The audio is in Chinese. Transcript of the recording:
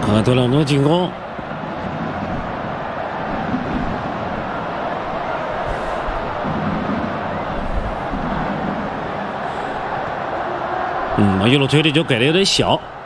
德朗诺进攻。马约罗推的就给的有点小。